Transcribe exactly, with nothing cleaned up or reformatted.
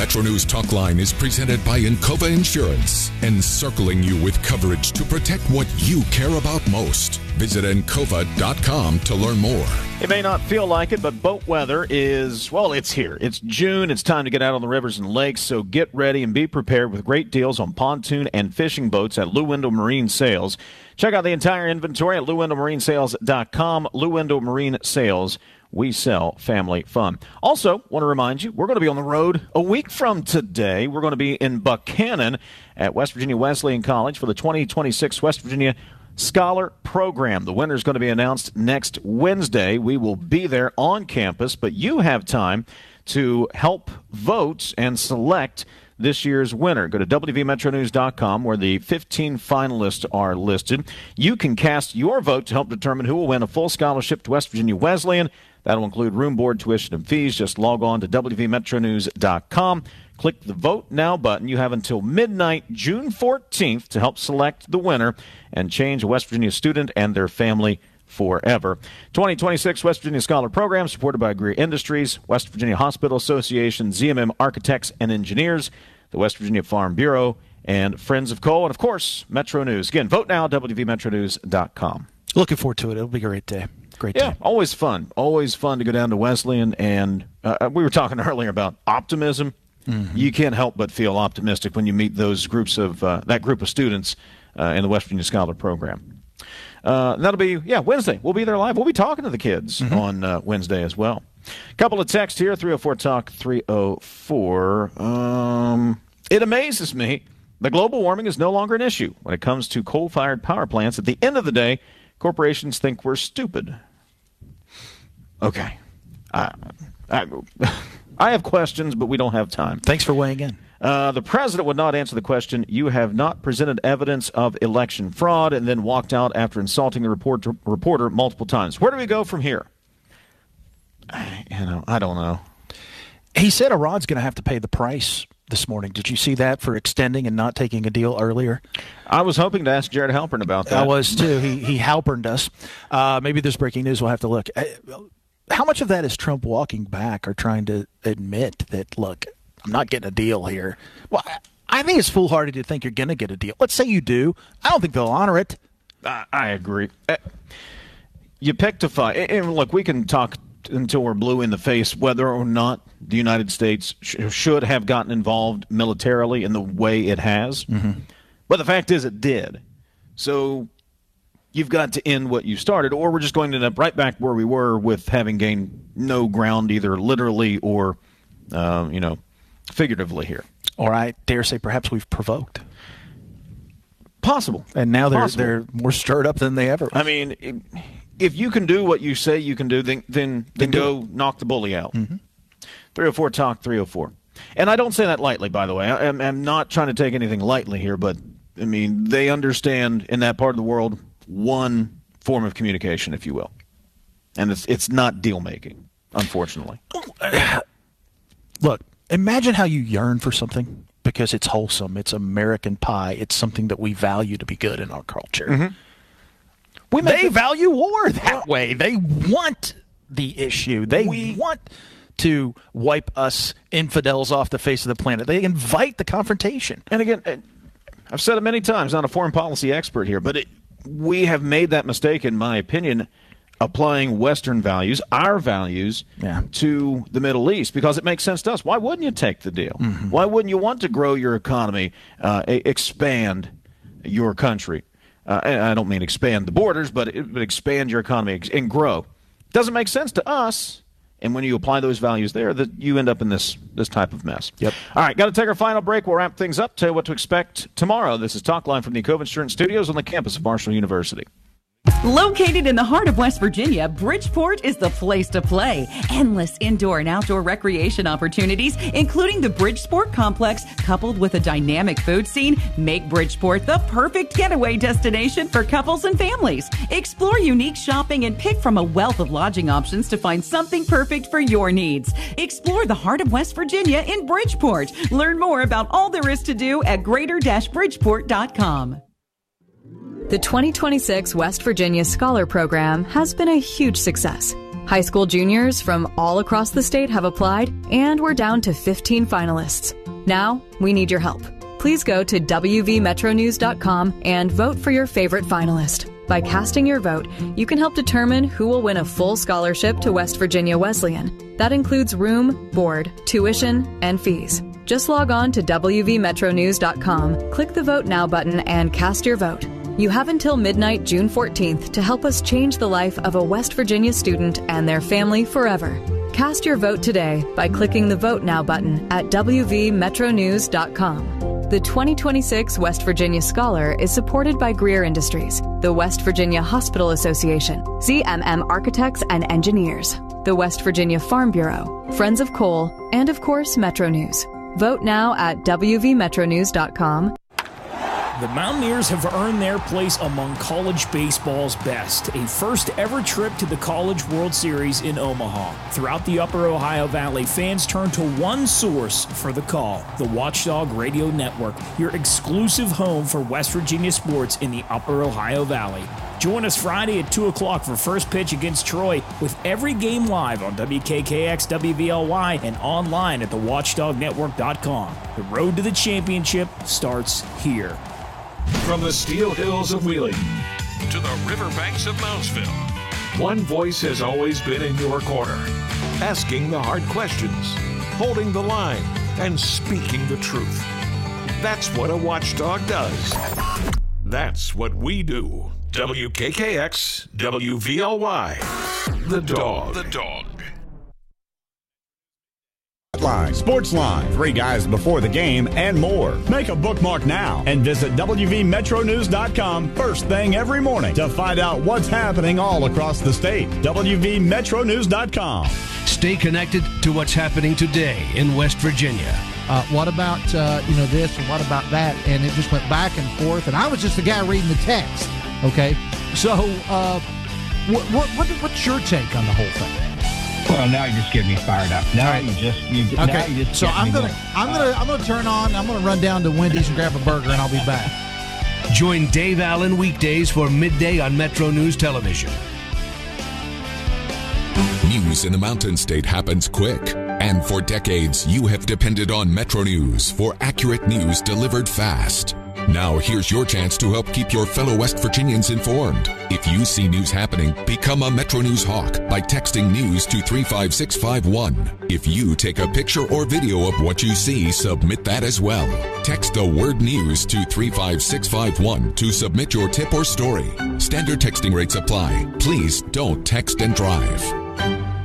Metro News Talk Line is presented by Encova Insurance, encircling you with coverage to protect what you care about most. Visit encova dot com to learn more. It may not feel like it, but boat weather is, well, it's here. It's June. It's time to get out on the rivers and lakes, so get ready and be prepared with great deals on pontoon and fishing boats at Lou Wendell Marine Sales. Check out the entire inventory at lou wendell marine sales dot com. Lou Wendell Marine Sales. We sell family fun. Also, want to remind you, we're going to be on the road a week from today. We're going to be in Buchanan at West Virginia Wesleyan College for the twenty twenty-six West Virginia Scholar Program. The winner is going to be announced next Wednesday. We will be there on campus, but you have time to help vote and select this year's winner. Go to w v metro news dot com where the fifteen finalists are listed. You can cast your vote to help determine who will win a full scholarship to West Virginia Wesleyan. That'll include room, board, tuition, and fees. Just log on to w v metro news dot com. Click the Vote Now button. You have until midnight, June fourteenth, to help select the winner and change a West Virginia student and their family forever. twenty twenty-six West Virginia Scholar Program, supported by Greer Industries, West Virginia Hospital Association, Z M M Architects and Engineers, the West Virginia Farm Bureau, and Friends of Coal, and, of course, Metro News. Again, vote now, w v metro news dot com. Looking forward to it. It'll be a great day. Great yeah, day. Always fun. Always fun to go down to Wesleyan. And uh, we were talking earlier about optimism. Mm-hmm. You can't help but feel optimistic when you meet those groups of uh, that group of students uh, in the West Virginia Scholar Program. Uh, that'll be, yeah, Wednesday. We'll be there live. We'll be talking to the kids mm-hmm. on uh, Wednesday as well. A couple of texts here, three oh four talk three oh four. Um, it amazes me that global warming is no longer an issue when it comes to coal-fired power plants. At the end of the day, corporations think we're stupid. Okay. I, I, I have questions, but we don't have time. Thanks for weighing in. Uh, the president would not answer the question, you have not presented evidence of election fraud, and then walked out after insulting the reporter, reporter multiple times. Where do we go from here? I, you know, I don't know. He said Iran's going to have to pay the price this morning. Did you see that for extending and not taking a deal earlier? I was hoping to ask Jared Halpern about that. I was, too. He he Halperned us. Uh, maybe there's breaking news. We'll have to look. How much of that is Trump walking back or trying to admit that, look, I'm not getting a deal here? Well, I think it's foolhardy to think you're going to get a deal. Let's say you do. I don't think they'll honor it. I, I agree. You picked a fight. And look, we can talk until we're blue in the face whether or not the United States sh- should have gotten involved militarily in the way it has. Mm-hmm. But the fact is it did. So you've got to end what you started, or we're just going to end up right back where we were with having gained no ground either literally or, uh, you know, figuratively here. Or I dare say perhaps we've provoked. Possible. And now they're Possible. they're more stirred up than they ever were. I mean, it, if you can do what you say you can do, then then, then go knock the bully out. Mm-hmm. three oh four talk three oh four. And I don't say that lightly, by the way. I, I'm, I'm not trying to take anything lightly here, but, I mean, they understand in that part of the world one form of communication, if you will. And it's it's not deal-making, unfortunately. Look, imagine how you yearn for something because it's wholesome. It's American pie. It's something that we value to be good in our culture. Mm-hmm. We they it, value war that way. They want the issue. They we, want to wipe us infidels off the face of the planet. They invite the confrontation. And again, I've said it many times, not a foreign policy expert here, but it, we have made that mistake, in my opinion, applying Western values, our values, yeah. to the Middle East because it makes sense to us. Why wouldn't you take the deal? Mm-hmm. Why wouldn't you want to grow your economy, uh, expand your country? Uh, I don't mean expand the borders, but, it, but expand your economy and grow. It doesn't make sense to us. And when you apply those values there, that you end up in this this type of mess. Yep. All right, got to take our final break. We'll wrap things up. Tell you what to expect tomorrow. This is Talk Line from the Encova Insurance Studios on the campus of Marshall University. Located in the heart of West Virginia, Bridgeport is the place to play. Endless indoor and outdoor recreation opportunities, including the Bridgeport Complex, coupled with a dynamic food scene, make Bridgeport the perfect getaway destination for couples and families. Explore unique shopping and pick from a wealth of lodging options to find something perfect for your needs. Explore the heart of West Virginia in Bridgeport. Learn more about all there is to do at greater bridgeport dot com. The twenty twenty-six West Virginia Scholar Program has been a huge success. High school juniors from all across the state have applied, and we're down to fifteen finalists. Now, we need your help. Please go to W V metro news dot com and vote for your favorite finalist. By casting your vote, you can help determine who will win a full scholarship to West Virginia Wesleyan. That includes room, board, tuition, and fees. Just log on to W V metro news dot com, click the Vote Now button, and cast your vote. You have until midnight June fourteenth to help us change the life of a West Virginia student and their family forever. Cast your vote today by clicking the Vote Now button at W V metro news dot com. The twenty twenty-six West Virginia Scholar is supported by Greer Industries, the West Virginia Hospital Association, Z M M Architects and Engineers, the West Virginia Farm Bureau, Friends of Coal, and of course Metro News. Vote now at W V metro news dot com. The Mountaineers have earned their place among college baseball's best. A first ever trip to the College World Series in Omaha. Throughout the Upper Ohio Valley, fans turn to one source for the call, the Watchdog Radio Network, your exclusive home for West Virginia sports in the Upper Ohio Valley. Join us Friday at two o'clock for first pitch against Troy, with every game live on W K K X W V L Y and online at the watchdog network dot com. The road to the championship starts here. From the Steel Hills of Wheeling to the riverbanks of Moundsville, one voice has always been in your corner, asking the hard questions, holding the line, and speaking the truth. That's what a watchdog does. That's what we do. W K K X, W V L Y. The Dog. The Dog. Line, Sportsline, three guys before the game, and more. Make a bookmark now and visit W V metro news dot com first thing every morning to find out what's happening all across the state. W V metro news dot com. Stay connected to what's happening today in West Virginia. Uh, what about uh, you know this and what about that? And it just went back and forth. And I was just the guy reading the text. Okay, so uh, what, what, what what's your take on the whole thing? Well, now you're just getting me fired up. Now right. you just you, okay. Now you just so I'm gonna going. I'm gonna I'm gonna turn on. I'm gonna run down to Wendy's and grab a burger, and I'll be back. Join Dave Allen weekdays for midday on Metro News Television. News in the Mountain State happens quick, and for decades you have depended on Metro News for accurate news delivered fast. Now here's your chance to help keep your fellow West Virginians informed. If you see news happening, become a Metro News Hawk by texting news to three five six five one. If you take a picture or video of what you see, submit that as well. Text the word news to three five six five one to submit your tip or story. Standard texting rates apply. Please don't text and drive.